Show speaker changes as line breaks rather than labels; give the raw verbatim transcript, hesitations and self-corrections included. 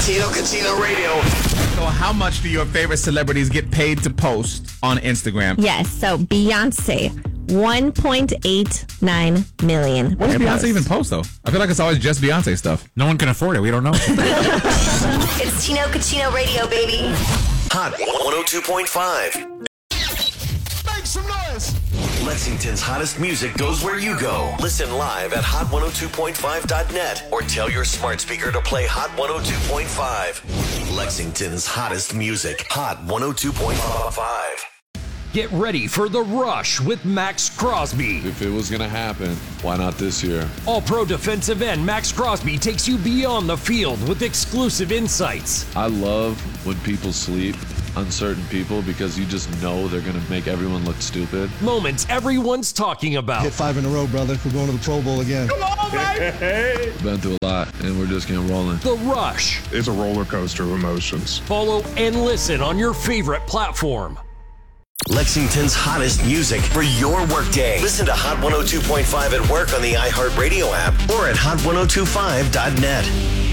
Tino Cucino Radio.
So how much do your favorite celebrities get paid to post on Instagram?
Yes, so Beyonce, one point eight nine million.
What does Beyonce even post, though? I feel like it's always just Beyonce stuff.
No one can afford it. We don't know.
It's Tino Cucino Radio, baby.
Hot one oh two point five.
Make some noise.
Lexington's hottest music goes where you go. Listen live at hot one oh two point five dot net or tell your smart speaker to play Hot one oh two point five. Lexington's hottest music. Hot one oh two point five.
Get ready for The Rush with Max Crosby.
If it was going to happen, why not this year?
All-pro defensive end Max Crosby takes you beyond the field with exclusive insights.
I love when people sleep on certain people because you just know they're going to make everyone look stupid.
Moments everyone's talking about.
Hit five in a row, brother. We're going to the Pro Bowl again.
Come on, baby!
Been through a lot, and we're just getting rolling.
The Rush.
It's a roller coaster of emotions.
Follow and listen on your favorite platform.
Lexington's hottest music for your workday. Listen to Hot one oh two point five at work on the iHeartRadio app or at hot ten twenty-five dot net.